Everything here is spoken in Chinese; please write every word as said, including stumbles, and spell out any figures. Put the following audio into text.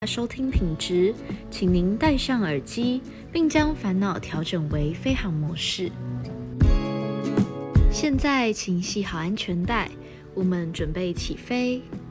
收听品质，请您戴上耳机，并将烦恼调整为飞行模式。现在请系好安全带，我们准备起飞。